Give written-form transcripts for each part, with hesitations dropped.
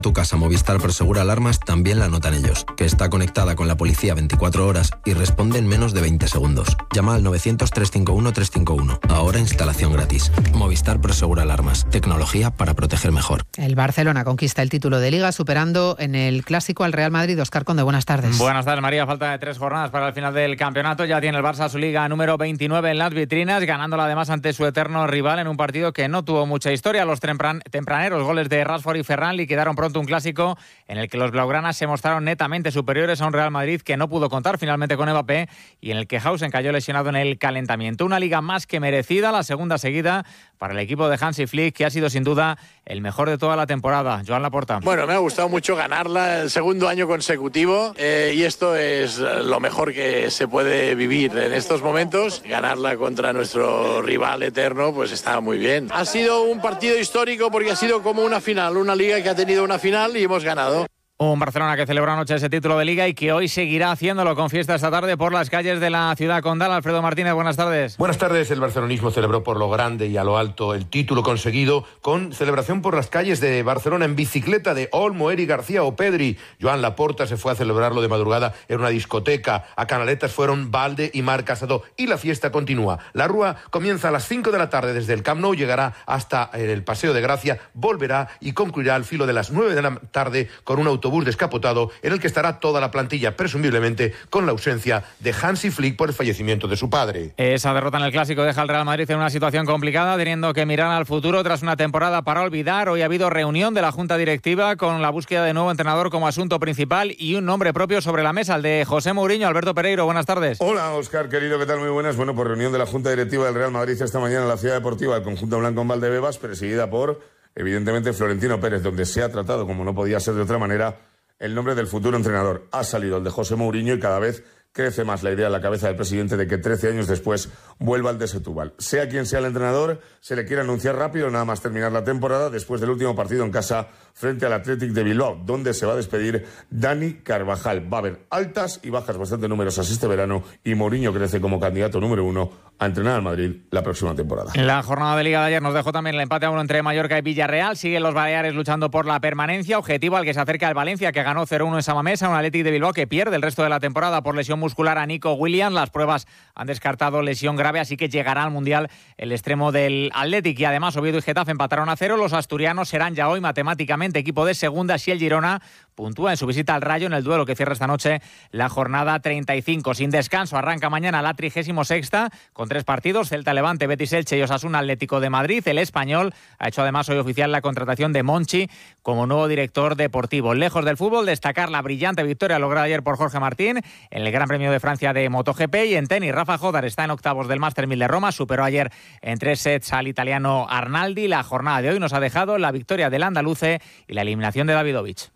Tu casa Movistar Prosegur Alarmas también la notan ellos, que está conectada con la policía 24 horas y responde en menos de 20 segundos. Llama al 900-351-351. Ahora instalación gratis. Movistar Prosegur Alarmas. Tecnología para proteger mejor. El Barcelona conquista el título de Liga superando en el Clásico al Real Madrid. Óscar Conde, buenas tardes. Buenas tardes, María. Falta de 3 jornadas para el final del campeonato. Ya tiene el Barça su Liga número 29 en las vitrinas, ganándola además ante su eterno rival en un partido que no tuvo mucha historia. Los tempraneros goles de Rashford y Ferran liquidaron pronto un clásico en el que los blaugranas se mostraron netamente superiores a un Real Madrid que no pudo contar finalmente con Mbappé y en el que Haaland cayó lesionado en el calentamiento. Una Liga más que merecida, la segunda seguida para el equipo de Hansi Flick, que ha sido sin duda el mejor de toda la temporada. Joan Laporta. Bueno, me ha gustado mucho ganarla el segundo año consecutivo y esto es lo mejor que se puede vivir en estos momentos. Ganarla contra nuestro rival eterno pues está muy bien. Ha sido un partido histórico porque ha sido como una final, una liga que ha tenido una final y hemos ganado. Un Barcelona que celebra anoche ese título de Liga y que hoy seguirá haciéndolo con fiesta esta tarde por las calles de la ciudad condal. Alfredo Martínez, buenas tardes. Buenas tardes. El barcelonismo celebró por lo grande y a lo alto el título conseguido con celebración por las calles de Barcelona en bicicleta de Olmo, Eric García o Pedri. Joan Laporta se fue a celebrarlo de madrugada en una discoteca. A Canaletas fueron Valde y Marc Casado y la fiesta continúa. La Rúa comienza a las 5 de la tarde desde el Camp Nou, llegará hasta el Paseo de Gracia, volverá y concluirá al filo de las 9 de la tarde con un autobús descapotado en el que estará toda la plantilla, presumiblemente con la ausencia de Hansi Flick por el fallecimiento de su padre. Esa derrota en el Clásico deja al Real Madrid en una situación complicada, teniendo que mirar al futuro tras una temporada para olvidar. Hoy ha habido reunión de la Junta Directiva con la búsqueda de nuevo entrenador como asunto principal y un nombre propio sobre la mesa, el de José Mourinho. Alberto Pereiro, buenas tardes. Hola, Óscar, querido, ¿qué tal? Muy buenas. Bueno, pues reunión de la Junta Directiva del Real Madrid esta mañana en la Ciudad Deportiva del conjunto blanco en Valdebebas, presidida por, evidentemente, Florentino Pérez, donde se ha tratado, como no podía ser de otra manera, el nombre del futuro entrenador. Ha salido el de José Mourinho y cada vez crece más la idea en la cabeza del presidente de que 13 años después vuelva al de Setúbal. Sea quien sea el entrenador, se le quiere anunciar rápido, nada más terminar la temporada, después del último partido en casa frente al Athletic de Bilbao, donde se va a despedir Dani Carvajal. Va a haber altas y bajas bastante numerosas este verano y Mourinho crece como candidato número 1 a entrenar al Madrid la próxima temporada. La jornada de Liga de ayer nos dejó también el empate a 1 entre Mallorca y Villarreal. Siguen los baleares luchando por la permanencia, objetivo al que se acerca el Valencia, que ganó 0-1 en Samamés, a un Athletic de Bilbao que pierde el resto de la temporada por lesión muscular a Nico Williams. Las pruebas han descartado lesión grave, así que llegará al Mundial el extremo del Athletic. Y además Oviedo y Getafe empataron a 0. Los asturianos serán ya hoy matemáticamente equipo de segunda si el Girona puntúa en su visita al Rayo en el duelo que cierra esta noche la jornada 35. Sin descanso arranca mañana la 36ª con 3 partidos: Celta, Levante, Betis, Elche y Osasuna Atlético de Madrid. El Español ha hecho además hoy oficial la contratación de Monchi como nuevo director deportivo. Lejos del fútbol, destacar la brillante victoria lograda ayer por Jorge Martín en el Gran Premio de Francia de MotoGP. Y en tenis, Rafa Jodar está en octavos del Master 1000 de Roma, superó ayer en 3 sets al italiano Arnaldi. La jornada de hoy nos ha dejado la victoria del andaluce y la eliminación de Davidovich.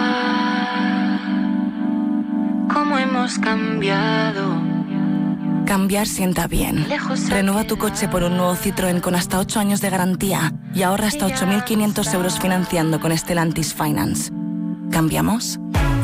¿Cómo hemos cambiado? Cambiar sienta bien. Renueva tu coche por un nuevo Citroën con hasta 8 años de garantía y ahorra hasta 8.500 euros financiando con Stellantis Finance. ¿Cambiamos?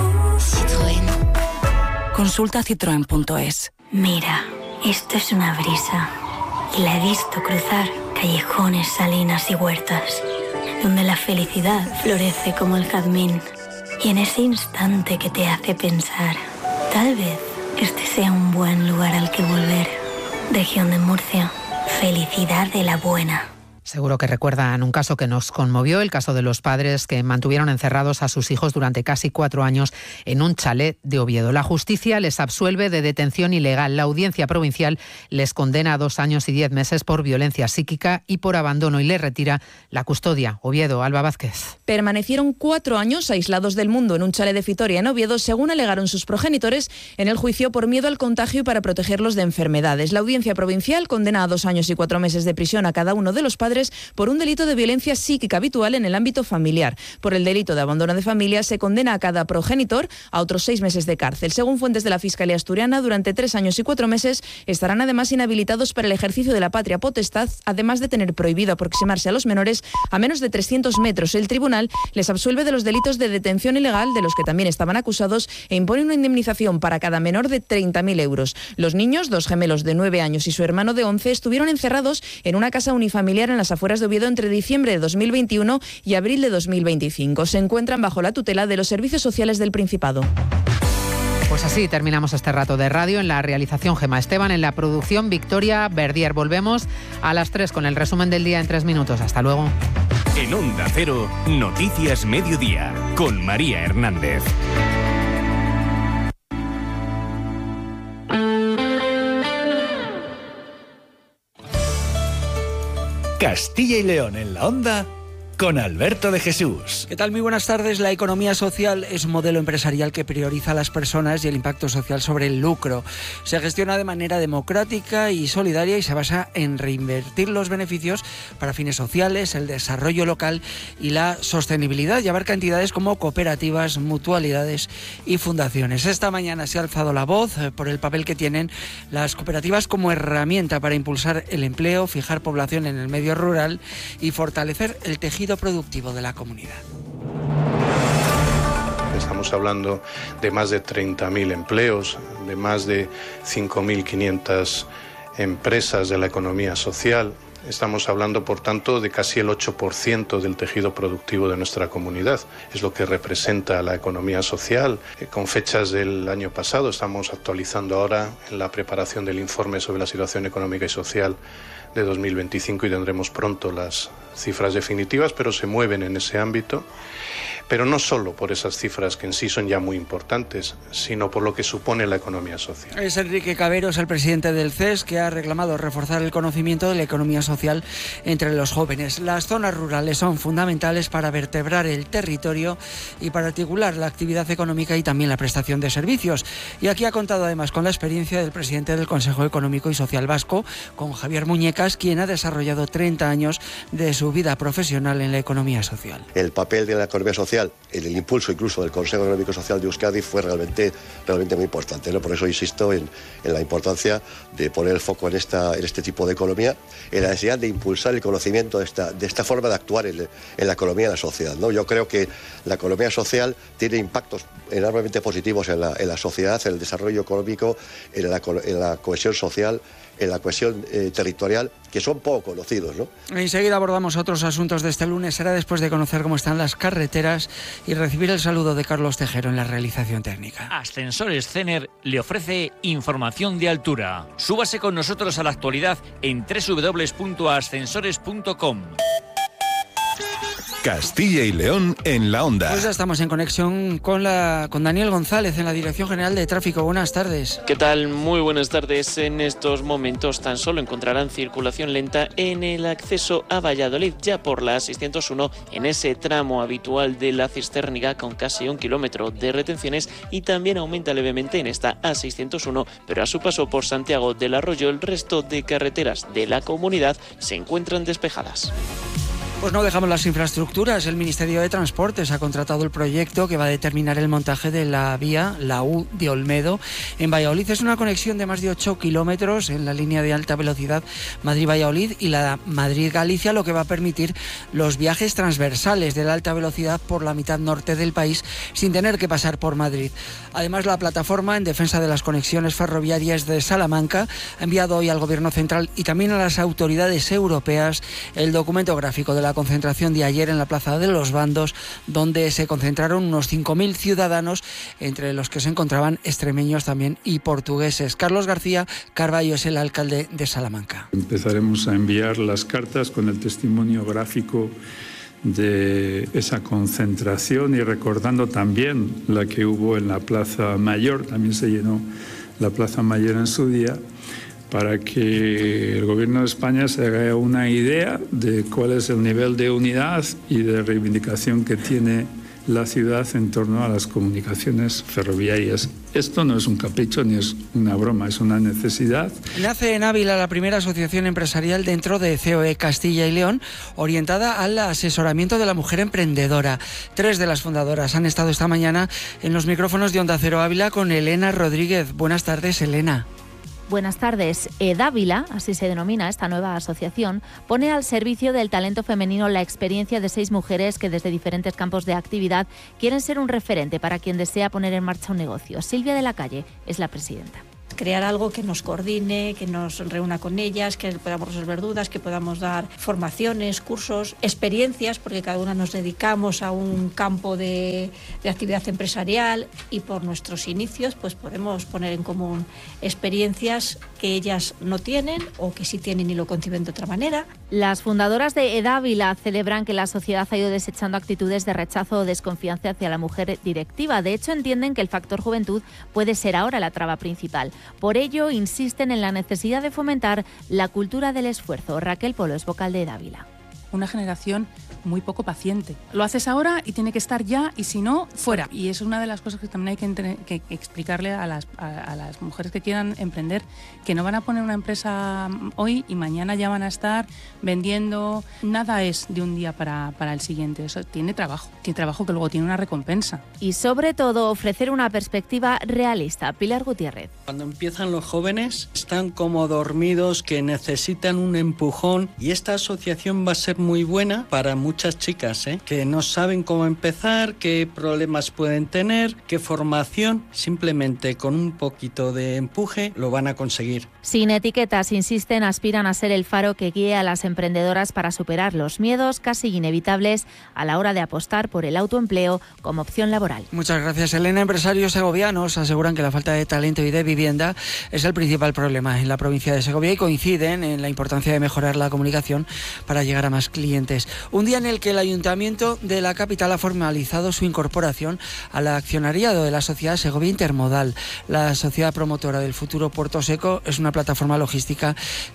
Citroën. Consulta citroen.es. Mira, esto es una brisa. Y la he visto cruzar callejones, salinas y huertas, donde la felicidad florece como el jazmín. Y en ese instante que te hace pensar, tal vez este sea un buen lugar al que volver. Región de Murcia, felicidad de la buena. Seguro que recuerdan un caso que nos conmovió, el caso de los padres que mantuvieron encerrados a sus hijos durante casi 4 años en un chalet de Oviedo. La justicia les absuelve de detención ilegal. La audiencia provincial les condena a 2 años y 10 meses por violencia psíquica y por abandono y les retira la custodia. Oviedo, Alba Vázquez. Permanecieron 4 años aislados del mundo en un chalet de Vitoria en Oviedo, según alegaron sus progenitores en el juicio por miedo al contagio y para protegerlos de enfermedades. La audiencia provincial condena a 2 años y 4 meses de prisión a cada uno de los padres por un delito de violencia psíquica habitual en el ámbito familiar. Por el delito de abandono de familia se condena a cada progenitor a otros 6 meses de cárcel. Según fuentes de la Fiscalía asturiana, durante 3 años y 4 meses estarán además inhabilitados para el ejercicio de la patria potestad, además de tener prohibido aproximarse a los menores a menos de 300 metros. El tribunal les absuelve de los delitos de detención ilegal, de los que también estaban acusados, e impone una indemnización para cada menor de 30.000 euros. Los niños, 2 gemelos de 9 años y su hermano de 11, estuvieron encerrados en una casa unifamiliar en las afueras de Oviedo entre diciembre de 2021 y abril de 2025. Se encuentran bajo la tutela de los servicios sociales del Principado. Pues así terminamos este rato de radio. En la realización, Gemma Esteban, en la producción, Victoria Verdier. Volvemos a las 3 con el resumen del día en 3 minutos. Hasta luego. En Onda Cero, Noticias Mediodía, con María Hernández. Castilla y León en la Onda, con Alberto de Jesús. ¿Qué tal? Muy buenas tardes. La economía social es un modelo empresarial que prioriza a las personas y el impacto social sobre el lucro. Se gestiona de manera democrática y solidaria y se basa en reinvertir los beneficios para fines sociales, el desarrollo local y la sostenibilidad, y abarca entidades como cooperativas, mutualidades y fundaciones. Esta mañana se ha alzado la voz por el papel que tienen las cooperativas como herramienta para impulsar el empleo, fijar población en el medio rural y fortalecer el tejido productivo de la comunidad. Estamos hablando de más de 30.000 empleos, de más de 5.500 empresas de la economía social. Estamos hablando, por tanto, de casi el 8% del tejido productivo de nuestra comunidad. Es lo que representa la economía social. Con fechas del año pasado, estamos actualizando ahora en la preparación del informe sobre la situación económica y social de 2025 y tendremos pronto las cifras definitivas, pero se mueven en ese ámbito. Pero no solo por esas cifras que en sí son ya muy importantes, sino por lo que supone la economía social. Es Enrique Caberos, el presidente del CES, que ha reclamado reforzar el conocimiento de la economía social entre los jóvenes. Las zonas rurales son fundamentales para vertebrar el territorio y para articular la actividad económica y también la prestación de servicios. Y aquí ha contado además con la experiencia del presidente del Consejo Económico y Social Vasco, con Javier Muñecas, quien ha desarrollado 30 años de su vida profesional en la economía social. El papel de la economía social en el impulso incluso del Consejo Económico y Social de Euskadi fue realmente muy importante, ¿no? Por eso insisto en la importancia de poner el foco en este tipo de economía, en la necesidad de impulsar el conocimiento de esta forma de actuar en la economía y en la sociedad, ¿no? Yo creo que la economía social tiene impactos enormemente positivos en la sociedad, en el desarrollo económico, en la cohesión social, en la cohesión territorial, que son poco conocidos, ¿no? Enseguida abordamos otros asuntos de este lunes. Será después de conocer cómo están las carreteras y recibir el saludo de Carlos Tejero en la realización técnica. Ascensores Cener le ofrece información de altura. Súbase con nosotros a la actualidad en www.ascensores.com. Castilla y León en la Onda. Pues ya estamos en conexión con Daniel González en la Dirección General de Tráfico. Buenas tardes. ¿Qué tal? Muy buenas tardes. En estos momentos tan solo encontrarán circulación lenta en el acceso a Valladolid, ya por la A601, en ese tramo habitual de la Cistérniga con casi 1 kilómetro de retenciones, y también aumenta levemente en esta A601, pero a su paso por Santiago del Arroyo el resto de carreteras de la comunidad se encuentran despejadas. Pues no dejamos las infraestructuras. El Ministerio de Transportes ha contratado el proyecto que va a determinar el montaje de la vía, la U de Olmedo, en Valladolid. Es una conexión de más de 8 kilómetros en la línea de alta velocidad Madrid-Valladolid y la Madrid-Galicia, lo que va a permitir los viajes transversales de la alta velocidad por la mitad norte del país sin tener que pasar por Madrid. Además, la plataforma en defensa de las conexiones ferroviarias de Salamanca ha enviado hoy al Gobierno Central y también a las autoridades europeas el documento gráfico de la concentración de ayer en la Plaza de los Bandos, donde se concentraron unos 5.000 ciudadanos, entre los que se encontraban extremeños también y portugueses. Carlos García Carballo es el alcalde de Salamanca. Empezaremos a enviar las cartas con el testimonio gráfico de esa concentración y recordando también la que hubo en la Plaza Mayor. También se llenó la Plaza Mayor en su día, para que el Gobierno de España se haga una idea de cuál es el nivel de unidad y de reivindicación que tiene la ciudad en torno a las comunicaciones ferroviarias. Esto no es un capricho ni es una broma, es una necesidad. Nace en Ávila la primera asociación empresarial dentro de COE Castilla y León, orientada al asesoramiento de la mujer emprendedora. 3 de las fundadoras han estado esta mañana en los micrófonos de Onda Cero Ávila con Elena Rodríguez. Buenas tardes, Elena. Buenas tardes. Edávila, así se denomina esta nueva asociación, pone al servicio del talento femenino la experiencia de 6 mujeres que desde diferentes campos de actividad quieren ser un referente para quien desea poner en marcha un negocio. Silvia de la Calle es la presidenta. crear algo que nos coordine, que nos reúna con ellas, que podamos resolver dudas, que podamos dar formaciones, cursos, experiencias, porque cada una nos dedicamos a un campo de actividad empresarial y por nuestros inicios pues podemos poner en común experiencias que ellas no tienen o que sí tienen y lo conciben de otra manera. Las fundadoras de Edávila celebran que la sociedad ha ido desechando actitudes de rechazo o desconfianza hacia la mujer directiva. De hecho, entienden que el factor juventud puede ser ahora la traba principal. Por ello, insisten en la necesidad de fomentar la cultura del esfuerzo. Raquel Polo es vocal de Edávila. Una generación muy poco paciente. Lo haces ahora y tiene que estar ya, y si no, fuera. Y es una de las cosas que también hay que explicarle a las mujeres que quieran emprender, que no van a poner una empresa hoy y mañana ya van a estar vendiendo. Nada es de un día para el siguiente. Eso tiene trabajo que luego tiene una recompensa. Y sobre todo ofrecer una perspectiva realista. Pilar Gutiérrez. Cuando empiezan los jóvenes están como dormidos, que necesitan un empujón, y esta asociación va a ser muy buena para muchas chicas, que no saben cómo empezar, qué problemas pueden tener, qué formación. Simplemente con un poquito de empuje lo van a conseguir. Sin etiquetas, insisten, aspiran a ser el faro que guíe a las emprendedoras para superar los miedos casi inevitables a la hora de apostar por el autoempleo como opción laboral. Muchas gracias, Elena. Empresarios segovianos aseguran que la falta de talento y de vivienda es el principal problema en la provincia de Segovia y coinciden en la importancia de mejorar la comunicación para llegar a más clientes. Un día en el que el Ayuntamiento de la capital ha formalizado su incorporación al accionariado de la Sociedad Segovia Intermodal. La sociedad promotora del futuro Puerto Seco es una plataforma logística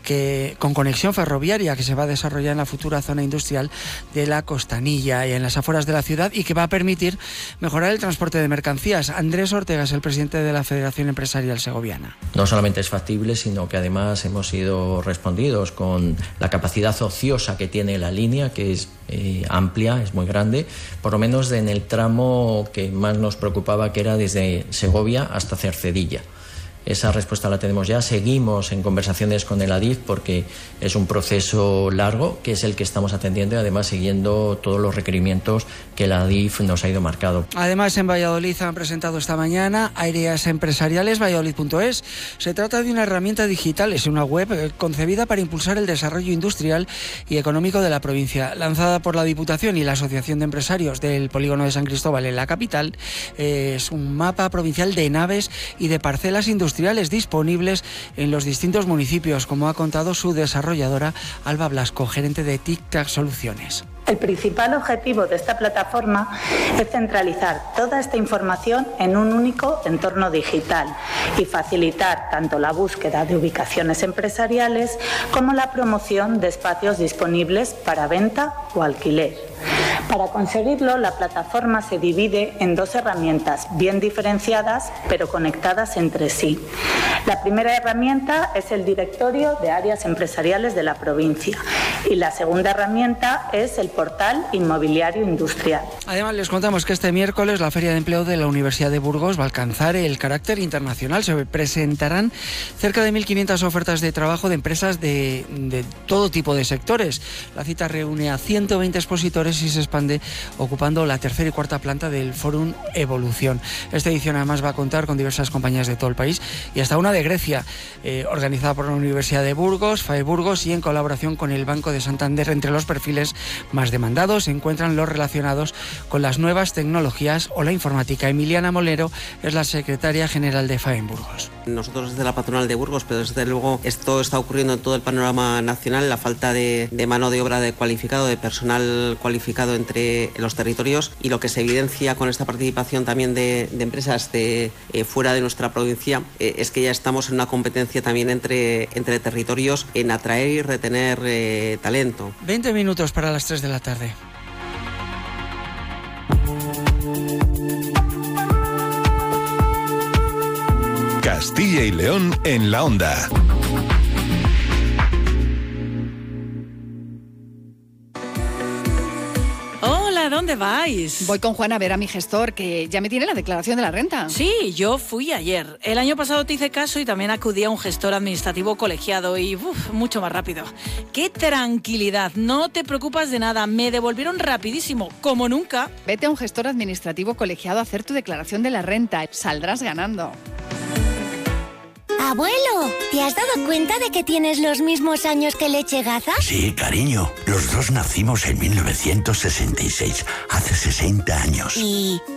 con conexión ferroviaria que se va a desarrollar en la futura zona industrial de la Costanilla y en las afueras de la ciudad, y que va a permitir mejorar el transporte de mercancías. Andrés Ortega es el presidente de la Federación Empresarial Segoviana. No solamente es factible, sino que además hemos sido respondidos con la capacidad ociosa que tiene la línea, que es amplia, es muy grande, por lo menos en el tramo que más nos preocupaba, que era desde Segovia hasta Cercedilla. Esa respuesta la tenemos ya. Seguimos en conversaciones con el Adif porque es un proceso largo, que es el que estamos atendiendo, y además siguiendo todos los requerimientos que el Adif nos ha ido marcado. Además, en Valladolid han presentado esta mañana Áreas Empresariales Valladolid.es. Se trata de una herramienta digital, es una web concebida para impulsar el desarrollo industrial y económico de la provincia. Lanzada por la Diputación y la Asociación de Empresarios del Polígono de San Cristóbal en la capital, es un mapa provincial de naves y de parcelas industriales disponibles en los distintos municipios, como ha contado su desarrolladora Alba Blasco, gerente de Tic Tac Soluciones. El principal objetivo de esta plataforma es centralizar toda esta información en un único entorno digital y facilitar tanto la búsqueda de ubicaciones empresariales como la promoción de espacios disponibles para venta o alquiler. Para conseguirlo, la plataforma se divide en dos herramientas bien diferenciadas pero conectadas entre sí. La primera herramienta es el directorio de áreas empresariales de la provincia y la segunda herramienta es el portal inmobiliario industrial. Además, les contamos que este miércoles la Feria de Empleo de la Universidad de Burgos va a alcanzar el carácter internacional. Se presentarán cerca de 1.500 ofertas de trabajo de empresas de todo tipo de sectores. La cita reúne a 120 expositores y se expande ocupando la tercera y cuarta planta del Fórum Evolución. Esta edición además va a contar con diversas compañías de todo el país y hasta una de Grecia, organizada por la Universidad de Burgos, FAE Burgos, y en colaboración con el Banco de Santander. Entre los perfiles más demandados se encuentran los relacionados con las nuevas tecnologías o la informática. Emiliana Molero es la secretaria general de FAE en Burgos. Nosotros desde la patronal de Burgos, pero desde luego esto está ocurriendo en todo el panorama nacional, la falta de mano de obra de personal cualificado entre los territorios, y lo que se evidencia con esta participación también de empresas de fuera de nuestra provincia es que ya estamos en una competencia también entre territorios en atraer y retener talento. 20 minutos para las 3 de la tarde. Castilla y León en la onda. Hola, ¿dónde vais? Voy con Juan a ver a mi gestor, que ya me tiene la declaración de la renta. Sí, yo fui ayer. El año pasado te hice caso y también acudí a un gestor administrativo colegiado y mucho más rápido. ¡Qué tranquilidad! No te preocupas de nada. Me devolvieron rapidísimo, como nunca. Vete a un gestor administrativo colegiado a hacer tu declaración de la renta. Saldrás ganando. Abuelo, ¿te has dado cuenta de que tienes los mismos años que Leche Gaza? Sí, cariño. Los dos nacimos en 1966, hace 60 años. ¿Y